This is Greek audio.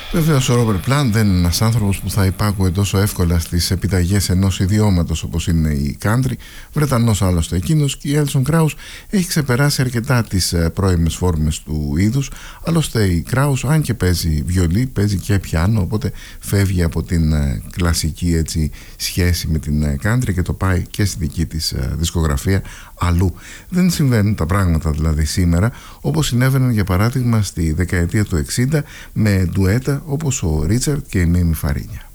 Βεβαίως ο Ρόμπερτ Πλαντ δεν είναι ένας άνθρωπος που θα υπάκουε τόσο εύκολα στις επιταγές ενός ιδιώματος όπως είναι η country. Βρετανός άλλωστε εκείνος, και η Έλσον Κράους έχει ξεπεράσει αρκετά τις πρώιμες φόρμες του είδους. Άλλωστε η Κράους, αν και παίζει βιολί, παίζει και πιάνο, οπότε φεύγει από την κλασική έτσι σχέση με την country και το πάει και στη δική της δισκογραφία αλλού. Δεν συμβαίνουν τα πράγματα δηλαδή σήμερα όπως συνέβαιναν για παράδειγμα στη δεκαετία του 60 με ντουέτα όπως ο Ρίτσαρντ και η Μίμη Φαρίνια.